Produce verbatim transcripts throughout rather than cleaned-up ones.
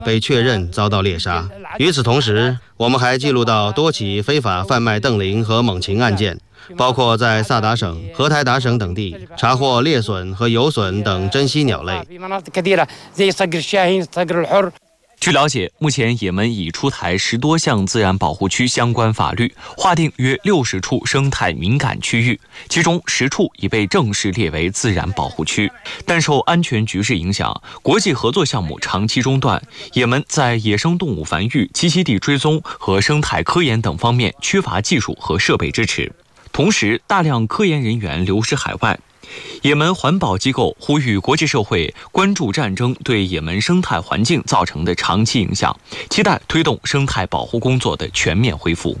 被确认遭到猎杀。与此同时，我们还记录到多起非法贩卖瞪羚和猛禽案件，包括在萨达省、荷台达省等地查获猎隼和游隼等珍稀鸟类。 据了解，目前也门已出台十多项自然保护区相关法律，划定约六十处生态敏感区域，其中十处已被正式列为自然保护区。但受安全局势影响，国际合作项目长期中断，也门在野生动物繁育、栖息地追踪和生态科研等方面缺乏技术和设备支持，同时大量科研人员流失海外。也门环保机构呼吁国际社会关注战争对也门生态环境造成的长期影响，期待推动生态保护工作的全面恢复。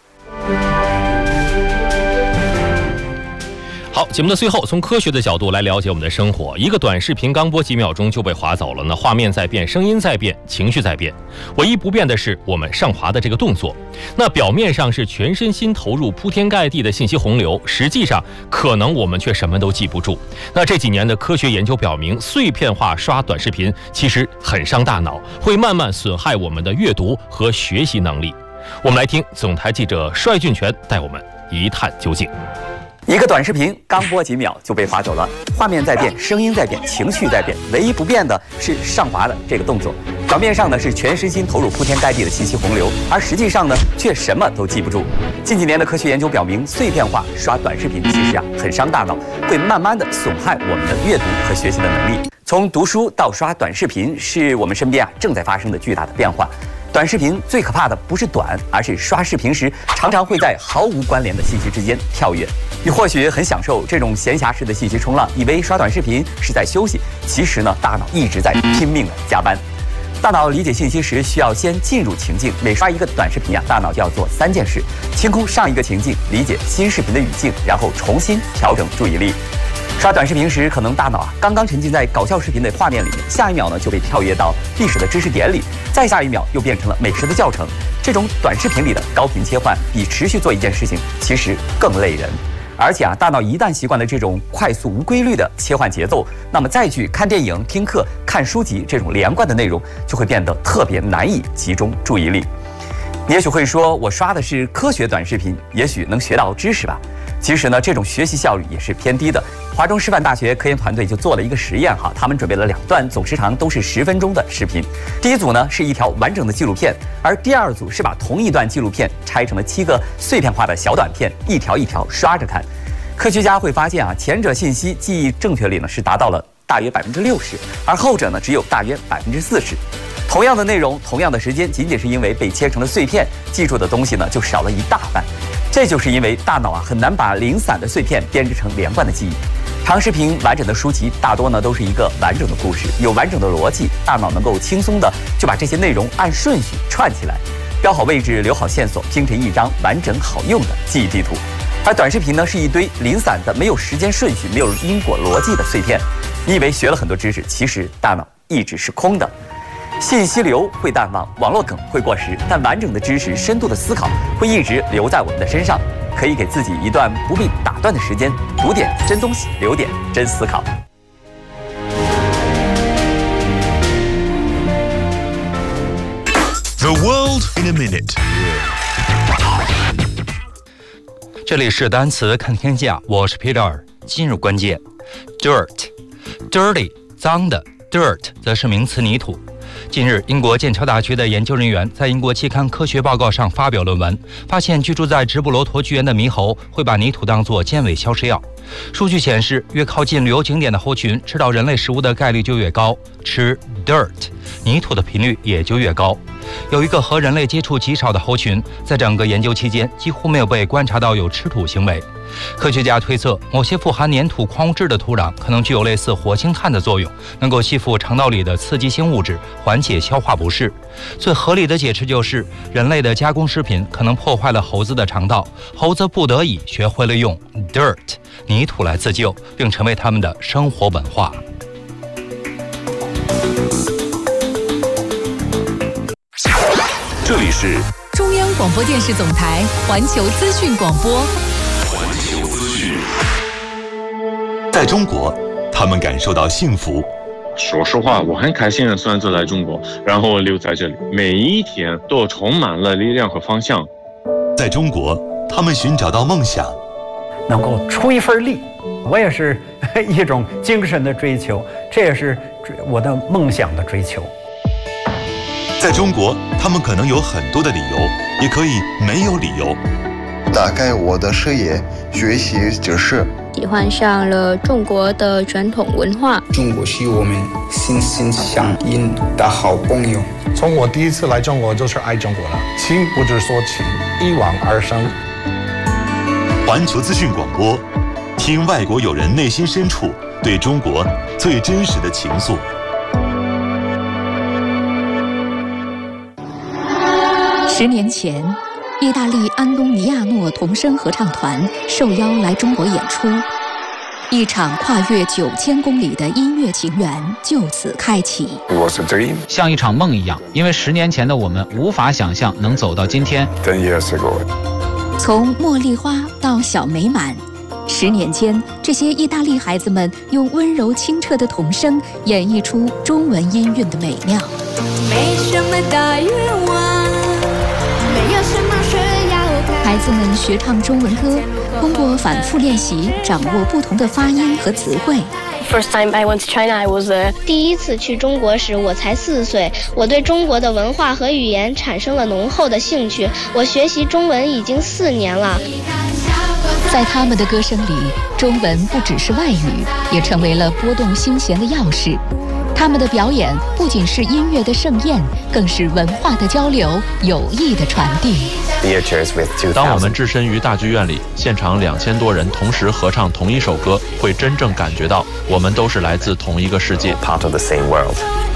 好，节目的最后，从科学的角度来了解我们的生活。一个短视频刚播几秒钟就被划走了，那画面在变，声音在变，情绪在变，唯一不变的是我们上滑的这个动作。那表面上是全身心投入铺天盖地的信息洪流，实际上可能我们却什么都记不住。那这几年的科学研究表明，碎片化刷短视频其实很伤大脑，会慢慢损害我们的阅读和学习能力。我们来听总台记者帅俊全带我们一探究竟。 一个短视频刚播几秒就被划走了，画面在变，声音在变，情绪在变，唯一不变的是上滑的这个动作。表面上呢是全身心投入铺天盖地的信息洪流，而实际上呢却什么都记不住。近几年的科学研究表明，碎片化刷短视频其实啊很伤大脑，会慢慢的损害我们的阅读和学习的能力。从读书到刷短视频，是我们身边啊正在发生的巨大的变化。短视频最可怕的不是短，而是刷视频时常常会在毫无关联的信息之间跳跃。你或许很享受这种闲暇式的信息冲浪，以为刷短视频是在休息，其实呢，大脑一直在拼命的加班。大脑理解信息时需要先进入情境，每刷一个短视频啊，大脑就要做三件事：清空上一个情境，理解新视频的语境，然后重新调整注意力。刷短视频时，可能大脑啊刚刚沉浸在搞笑视频的画面里面，下一秒呢就被跳跃到历史的知识点里，再下一秒又变成了美食的教程。这种短视频里的高频切换，比持续做一件事情其实更累人。而且啊，大脑一旦习惯了这种快速无规律的切换节奏，那么再去看电影、听课、看书籍这种连贯的内容，就会变得特别难以集中注意力。你也许会说，我刷的是科学短视频，也许能学到知识吧。其实呢，这种学习效率也是偏低的。华中师范大学科研团队就做了一个实验哈，他们准备了两段总时长都是十分钟的视频。第一组呢是一条完整的纪录片，而第二组是把同一段纪录片拆成了七个碎片化的小短片，一条一条刷着看。科学家会发现啊，前者信息记忆正确率呢是达到了大约百分之六十，而后者呢只有大约百分之四十。同样的内容，同样的时间，仅仅是因为被切成了碎片，记住的东西呢就少了一大半。这就是因为大脑啊很难把零散的碎片编织成连贯的记忆。长视频完整的书籍大多呢都是一个完整的故事，有完整的逻辑，大脑能够轻松的就把这些内容按顺序串起来，标好位置，留好线索，拼成一张完整好用的记忆地图。而短视频呢是一堆零散的、没有时间顺序、没有因果逻辑的碎片。你以为学了很多知识，其实大脑一直是空的。信息流会淡忘，网络梗会过时，但完整的知识、深度的思考会一直留在我们的身上。可以给自己一段不必打断的时间，读点真东西，留点真思考。 The world in a minute。 这里是单词看天下，我是 Peter。今日关键 ，dirt，dirty， 脏的 ，dirt 则是名词泥土。近日，英国剑桥大学的研究人员在英国期刊《科学报告》上发表论文，发现居住在直布罗陀巨岩的猕猴会把泥土当作尖尾消食药。数据显示，越靠近旅游景点的猴群，吃到人类食物的概率就越高，吃 dirt 泥土的频率也就越高。有一个和人类接触极少的猴群，在整个研究期间几乎没有被观察到有吃土行为。科学家推测，某些富含粘土矿物质的土壤可能具有类似活性炭的作用，能够吸附肠道里的刺激性物质，缓解消化不适。最合理的解释就是，人类的加工食品可能破坏了猴子的肠道，猴子不得已学会了用 dirt 泥土来自救，并成为他们的生活文化。 这里是中央广播电视总台环球资讯广播。 环球资讯。在中国，他们感受到幸福， 说实话，我很开心的选择来中国，然后留在这里，每一天都充满了力量和方向。 在中国，他们寻找到梦想， 能够出一份力，我也是一种精神的追求，这也是我的梦想的追求。 在中国，他们可能有很多的理由，也可以没有理由。 打开我的视野，学习知识， 喜欢上了中国的传统文化。 中国是我们心心相印的好朋友。 从我第一次来中国就是爱中国了，情不是说情，一往而生。 环球资讯广播，听外国友人内心深处对中国最真实的情愫。 十年前，意大利安东尼亚诺童声合唱团受邀来中国演出，一场跨越九千公里的音乐情缘就此开启。 It was a dream， 像一场梦一样，因为十年前的我们无法想象能走到今天。 Ten years ago， 从茉莉花到小美满，十年间，这些意大利孩子们用温柔清澈的童声演绎出中文音韵的美妙。 没什么大愿望。 孩子们学唱中文歌，通过反复练习，掌握不同的发音和词汇。 First time I went to China, I was a... 第一次去中国时，我才四岁。我对中国的文化和语言产生了浓厚的兴趣。我学习中文已经四年了。 在他们的歌声里，中文不只是外语，也成为了拨动心弦的钥匙。他们的表演不仅是音乐的盛宴，更是文化的交流、友谊的传递。 当我们置身于大剧院里，现场两千多人同时合唱同一首歌，会真正感觉到我们都是来自同一个世界。 Part of the same world。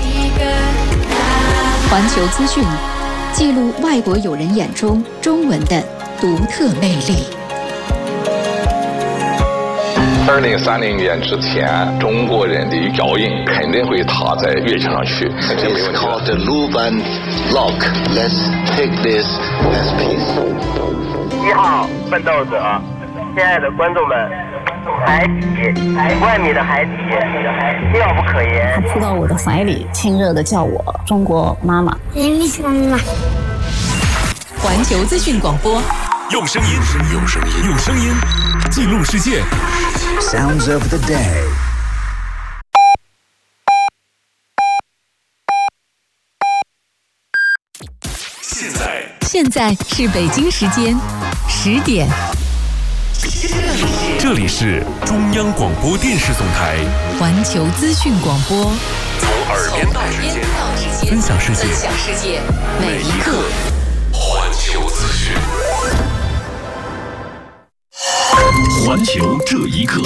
环球资讯，记录外国友人眼中中文的独特魅力。 二零三零年之前，中国人的脚印肯定会踏在乐器上去。 It's called the Luban Lock. Let's take this as peace. 一号奋斗者，亲爱的观众们，海底，万米的海底，妙不可言。 他扑到我的怀里，亲热地叫我中国妈妈。 妈妈。环球资讯广播， 用声音，用声音，用声音记录世界。 Sounds of the day。 现在， 现在是北京时间十点。 这里是中央广播电视总台环球资讯广播， 从耳边到指尖，分享世界， 分享世界，每一刻。 环球资讯，环球这一刻。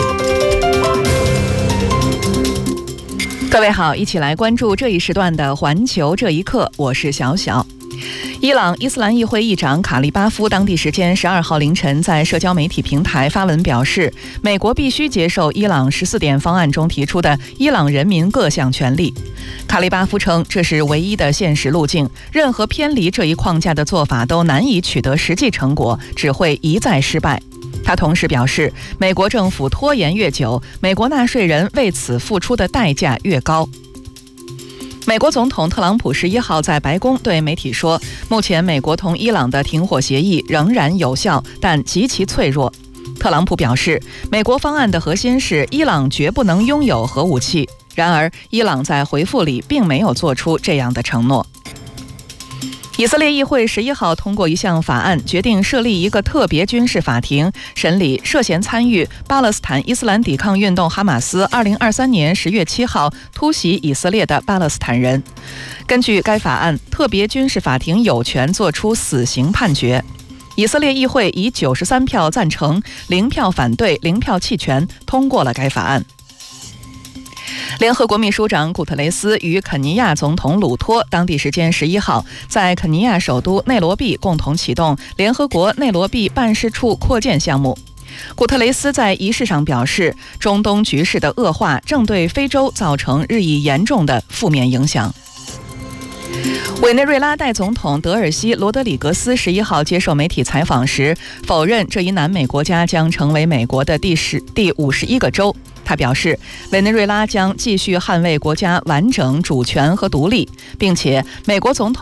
各位好，一起来关注这一时段的环球这一刻，我是小小。伊朗伊斯兰议会议长卡利巴夫当地时间十二号凌晨在社交媒体平台发文表示，美国必须接受伊朗十四点方案中提出的伊朗人民各项权利。卡利巴夫称，这是唯一的现实路径，任何偏离这一框架的做法都难以取得实际成果，只会一再失败。他同时表示，美国政府拖延越久，美国纳税人为此付出的代价越高。美国总统特朗普十一号在白宫对媒体说，目前美国同伊朗的停火协议仍然有效，但极其脆弱。特朗普表示，美国方案的核心是伊朗绝不能拥有核武器，然而伊朗在回复里并没有做出这样的承诺。以色列议会十一号通过一项法案，决定设立一个特别军事法庭，审理涉嫌参与巴勒斯坦伊斯兰抵抗运动哈马斯二零二三年十月七号突袭以色列的巴勒斯坦人。根据该法案，特别军事法庭有权作出死刑判决。以色列议会以九十三票赞成、零票反对、零票弃权通过了该法案。联合国秘书长古特雷斯与肯尼亚总统鲁托当地时间十一号在肯尼亚首都内罗毕共同启动联合国内罗毕办事处扩建项目。古特雷斯在仪式上表示，中东局势的恶化正对非洲造成日益严重的负面影响。委内瑞拉代总统德尔西·罗德里格斯十一号接受媒体采访时，否认这一南美国家将成为美国的第十第五十一个州。 他表示，委内瑞拉将继续捍卫国家完整主权和独立，并且美国总统